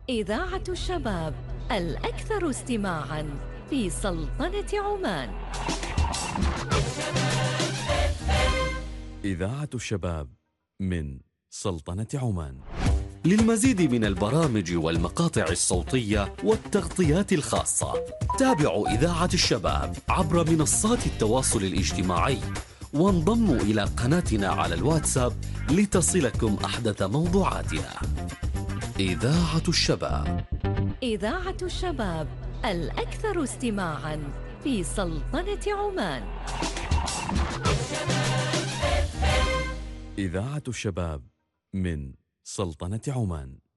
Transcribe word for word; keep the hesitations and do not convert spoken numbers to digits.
إذاعة الشباب الأكثر استماعاً في سلطنة عمان. إذاعة الشباب من سلطنة عمان. للمزيد من البرامج والمقاطع الصوتية والتغطيات الخاصة تابعوا إذاعة الشباب عبر منصات التواصل الاجتماعي وانضموا إلى قناتنا على الواتساب لتصلكم أحدث موضوعاتنا. إذاعة الشباب. إذاعة الشباب الأكثر استماعاً في سلطنة عمان. إذاعة الشباب من سلطنة عمان.